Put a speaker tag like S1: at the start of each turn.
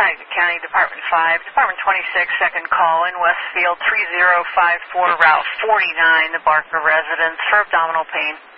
S1: Saginaw County, Department 5, Department 26, second call in Westfield 3054, Route 49, the Barker residence for abdominal pain.